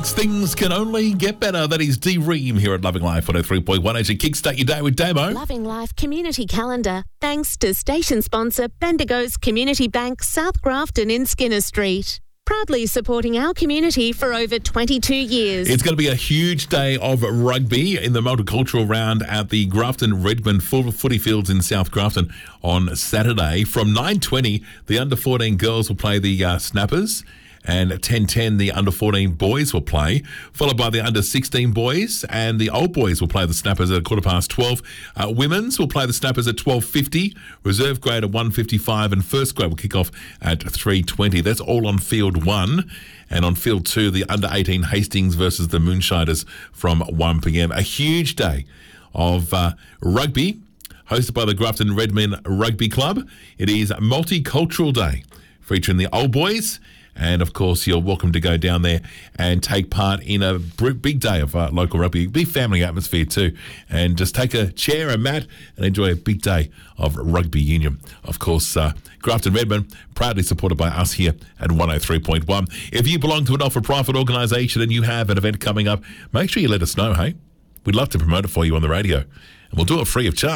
It's Things Can Only Get Better. That is D Ream here at Loving Life 103.1 as you kickstart your day with Damo. Loving Life Community Calendar, thanks to station sponsor Bendigo's Community Bank, South Grafton in Skinner Street. Proudly supporting our community for over 22 years. It's going to be a huge day of rugby in the multicultural round at the Grafton Redmond footy fields in South Grafton on Saturday. From 9:20, the under-14 girls will play the Snappers, and at 10:10 the under-14 boys will play, followed by the under-16 boys, and the old boys will play the Snappers at 12:15. Women's will play the Snappers at 12:50, reserve grade at 1:55, and first grade will kick off at 3:20. That's all on field 1. And on field 2, the under-18 Hastings versus the Moonshiners from 1 p.m. A huge day of rugby, hosted by the Grafton Redmond Rugby Club. It is Multicultural Day, featuring the old boys. And, of course, you're welcome to go down there and take part in a big day of local rugby, big family atmosphere too. And just take a chair, a mat, and enjoy a big day of rugby union. Of course, Grafton Redmond, proudly supported by us here at 103.1. If you belong to a not-for-profit organisation and you have an event coming up, make sure you let us know, hey? We'd love to promote it for you on the radio. And we'll do it free of charge.